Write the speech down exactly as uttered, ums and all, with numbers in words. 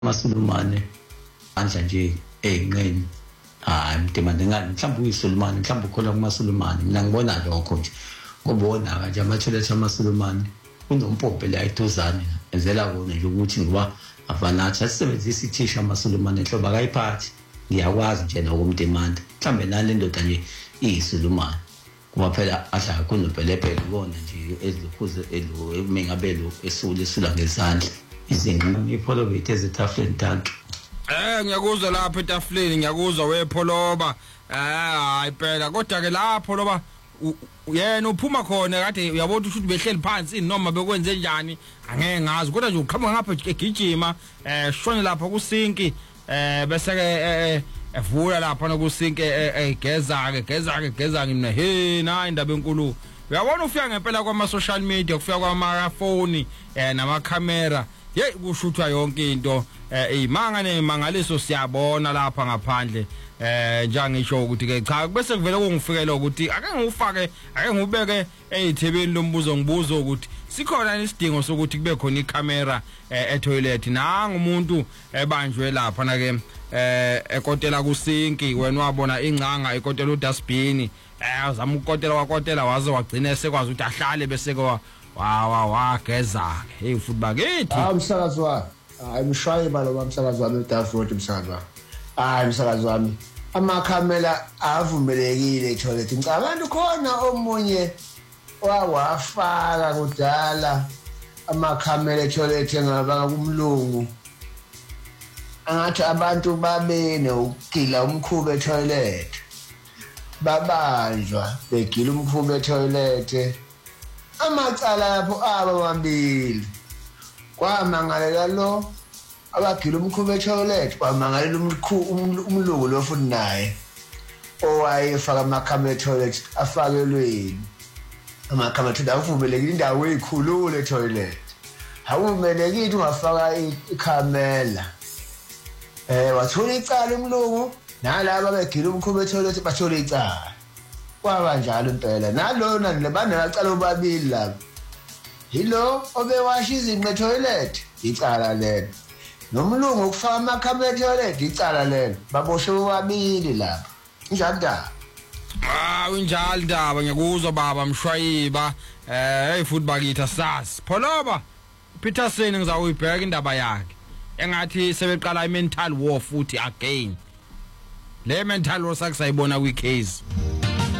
Masulumane anja nje eyinqeni hayi mdemande ngani mhlawumbe uyisulumane mhlawumbe ukhona kumasulumane mina ngibona lokho nje ngobona kanje ama-toilet amasulumane kunompompe la eduzane enzela kona nje ukuthi ngoba avanathi asisebenzisa ithisha amasulumane hlobo akayiphathi ngiyakwazi nje nokumdemanda mhlawumbe nale ndoda nje iyisulumane kuba phela adla kunopelepele kona nje ezilokhuze elo emengabelo esule esula ngezandla izinqini ipholobethe ezitafuleni ntanto. Eh ngiyakuzwa lapha etafuleni ngiyakuzwa wepholoba eh hayi phela kodwa ke lapho loba yena uphuma khona kade uyabona ukuthi behleli phansi noma bekwenze njani angeke ngazi kodwa nje uqhamuka ngapha egijima eh shone lapha kusinki eh bese ke evula lapha nokusinki egeza ke geza ke geza ngina he na indaba enkulu uyabona ufika ngempela kwama social media kufika kwama phone eh nama camera hey kushuthwa yonke into ezimanga nemangaliso siyabona lapha ngaphandle eh njangisho ukuthi ke cha bese kuvela kungifikela ukuthi ake ngufake ake ngubeke ezithebeni lombuzo ngibuzo ukuthi sikhona isidingo sokuthi kube khona icamera etoilet nanga umuntu ebanjwe lapha na ke eh ekotela kusinki wena wabona ingcanga ekotela udustbin eh azama ukotela wakotela waze wagcina esekwazi ukuthi ahlale bese kwa wa wa wa geza hey futhi bakithi ah umsakazi wami hayi mshayeba lo umsakazi wami uDavid umsakazi wami hayi umsakazi wami amakhamera avumelekile etoilet ngicabanga khona omunye wawafaka kudala amakhamera etoilet ngabanga kumlungu angathi abantu babene ukugila umkhuba etoilet babanjwa begila umkhuba etoilet amacala lapho abamabili kwamangalela lo abagila umkhuba etoilet kwamangalela umlungu lo futhi naye owayefaka amakhamera etoilet afakelweni amakhamera etoilet avumelekile indawo eyikhulule etoilet awumelekile ungafaka ikhamera eh wathola icala umlungu nalabo begila umkhuba etoilet bathola icala kwaba njalo impela nalona lebanacala obabili lapha hilo obewasha izinqe etoilet icala lelo nomlungu ukufaka amakhamera etoilet icala lelo baboshwe bobabili lapha njalo ndaba ah unjalo ndaba ngiyakuzwa baba mshwayiba eh hey futhi bakithi sas pholoba Peterson ngizawuyibheka indaba yakhe engathi sebeqala imental war futhi again le mental war sakusayibona kwi case